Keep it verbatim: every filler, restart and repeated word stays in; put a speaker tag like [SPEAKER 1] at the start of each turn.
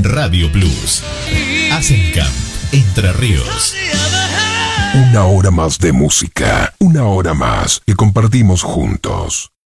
[SPEAKER 1] Radio Plus. Asencamp, Entre Ríos.
[SPEAKER 2] Una hora más de música, una hora más que compartimos juntos.